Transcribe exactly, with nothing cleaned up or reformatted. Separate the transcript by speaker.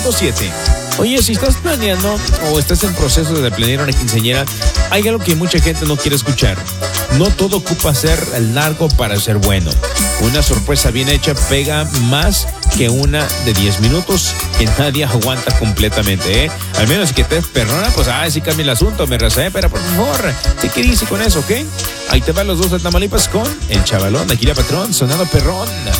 Speaker 1: siete. Oye, si estás planeando o estás en proceso de planear una quinceañera, hay algo que mucha gente no quiere escuchar. No todo ocupa ser largo para ser bueno. Una sorpresa bien hecha pega más que una de diez minutos que nadie aguanta completamente, ¿eh? Al menos si que te es perrona, pues, ah, sí cambia el asunto, me recé, pero por favor, ¿qué querís con eso, ok? Ahí te van los dos de Tamaulipas con el chavalón, Aquila Patrón, sonando perrón.